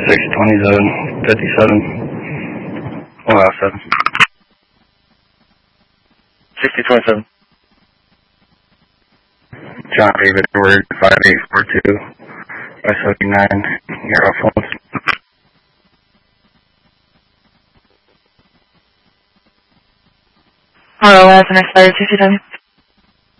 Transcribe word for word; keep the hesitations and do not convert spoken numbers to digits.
six twenty-seven fifty-seven. Wow, seven. sixty twenty-seven. John David Edward, five eight four two, S O D nine, your phone. Hello, that's an expired sixty-seven.